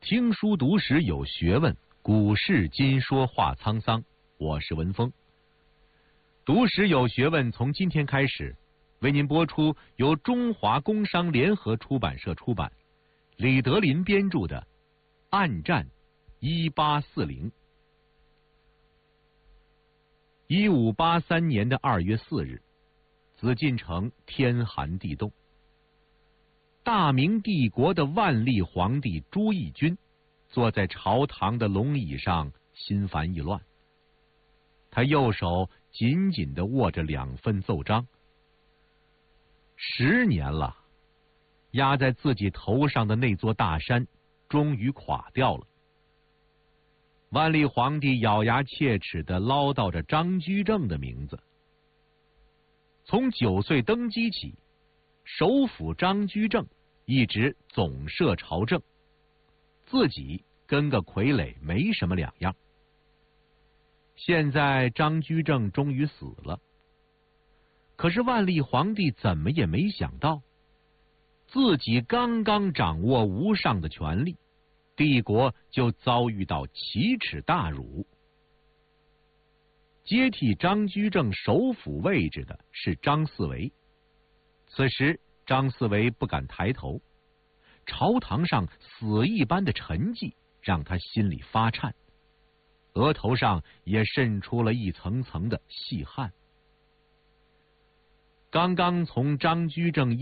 听书读史有学问，古事今说话沧桑。我是文峰。读史有学问从今天开始为您播出由中华工商联合出版社出版，李德林编著的《暗战1840》。1583年的2月4日，紫禁城天寒地冻。大明帝国的万历皇帝朱翊钧坐在朝堂的龙椅上，心烦意乱。他右手紧紧地握着2份奏章。10年了，压在自己头上的那座大山终于垮掉了。万历皇帝咬牙切齿地唠叨着张居正的名字。从9岁登基起，首辅张居正一直总摄朝政，自己跟个傀儡没什么两样。现在张居正终于死了，可是万历皇帝怎么也没想到，自己刚刚掌握无上的权力，帝国就遭遇到奇耻大辱。接替张居正首辅位置的是张四维，此时张四维不敢抬头，朝堂上死一般的沉寂让他心里发颤，额头上也渗出了一层层的细汗。刚刚从张居正